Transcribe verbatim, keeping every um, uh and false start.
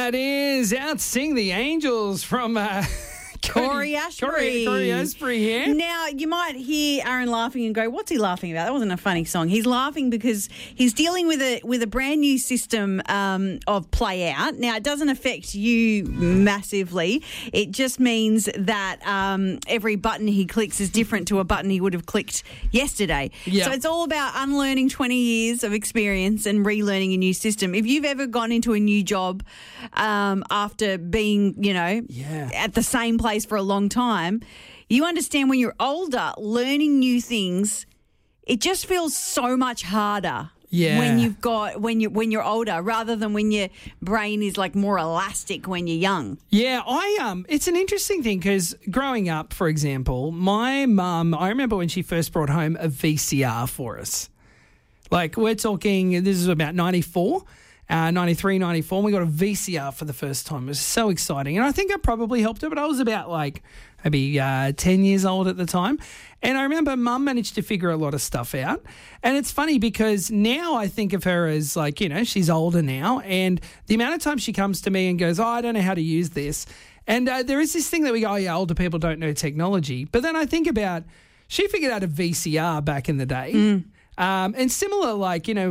That is Out Sing the Angels from uh, Corey Ashbury. Corey, Corey Ashbury here. Now, you might hear Aaron laughing and go, what's he laughing about? That wasn't a funny song. He's laughing because he's dealing with a with a brand new system um, of Play Out. Now, it doesn't affect you massively. It just means that um, every button he clicks is different to a button he would have clicked yesterday. Yeah. So it's all about unlearning twenty years of experience and relearning a new system. If you've ever gone into a new job um, after being, you know, Yeah. at the same place for a long time, you understand when you're older, learning new things, it just feels so much harder. Yeah. When you've got when you when you're older, rather than when your brain is like more elastic when you're young. Yeah, I um, it's an interesting thing because growing up, for example, my mum, I remember when she first brought home a V C R for us. Like we're talking, this is about ninety-four. Uh, ninety-three, ninety-four, and we got a V C R for the first time. It was so exciting. And I think I probably helped her, but I was about like maybe uh, ten years old at the time. And I remember Mum managed to figure a lot of stuff out. And it's funny because now I think of her as like, you know, she's older now. And the amount of time she comes to me and goes, oh, I don't know how to use this. And uh, there is this thing that we go, oh, yeah, older people don't know technology. But then I think about, she figured out a V C R back in the day. Mm. Um, and similar, like, you know,